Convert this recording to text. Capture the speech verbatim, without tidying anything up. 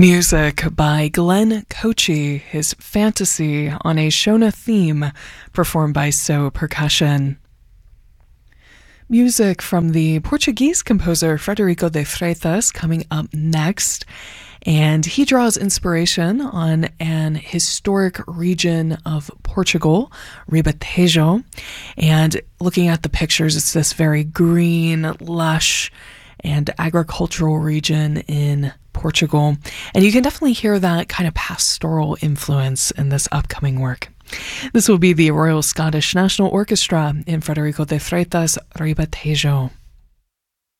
Music by Glenn Kochi, his Fantasy on a Shona theme, performed by So Percussion. Music from the Portuguese composer Frederico de Freitas coming up next. And he draws inspiration on an historic region of Portugal, Ribatejo. And looking at the pictures, it's this very green, lush, and agricultural region in Portugal. And you can definitely hear that kind of pastoral influence in this upcoming work. This will be the Royal Scottish National Orchestra in Frederico de Freitas' Ribatejo.